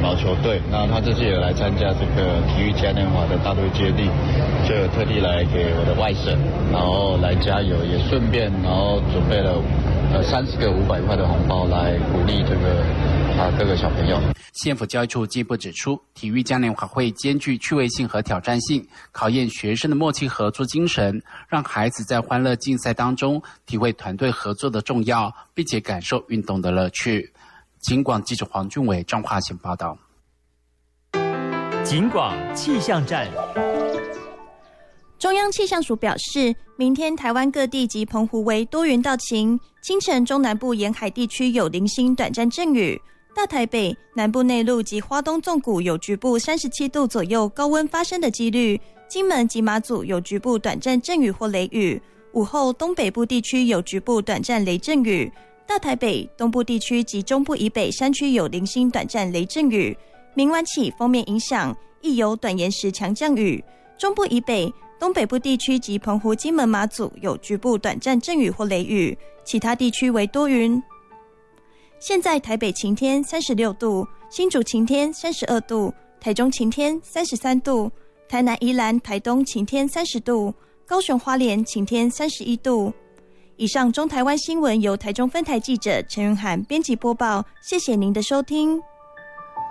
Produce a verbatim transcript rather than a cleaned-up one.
毛球队，那他这次也来参加这个体育嘉年华的大队接力，就有特地来给我的外甥，然后来加油，也顺便然后准备了呃三十个五百块的红包来鼓励这个啊各个小朋友。 县府教育处进一步指出，体育嘉年华会兼具趣味性和挑战性，考验学生的默契合作精神，让孩子在欢乐竞赛当中体会团队合作的重要，并且感受运动的乐趣。警广记者黄俊伟、彰化县报道。 警广气象站。 中央气象署表示，明天台湾各地及澎湖为多云到晴，清晨中南部沿海地区有零星短暂阵雨，大台北、南部内陆及花东纵谷有局部三十七度左右高温发生的几率，金门及马祖有局部短暂阵雨或雷雨，午后东北部地区有局部短暂雷阵雨，大台北、东部地区及中部以北山区有零星短暂雷阵雨，明晚起锋面影响，亦有短延时强降雨，中部以北、东北部地区及澎湖、金门、马祖有局部短暂阵雨或雷雨，其他地区为多云。现在台北晴天三十六度，新竹晴天三十二度，台中晴天三十三度，台南宜兰台东晴天三十度，高雄花莲晴天三十一度。以上中台湾新闻由台中分台记者陈云涵编辑播报，谢谢您的收听。